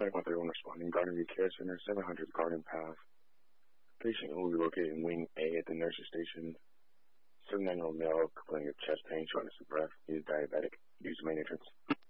713 responding. Garden View Care Center, 700 Garden Path. Patient will be located in Wing A at the nurse's station. 7-9-year-old male complaining of chest pain, shortness of breath. He is diabetic. Use the main entrance.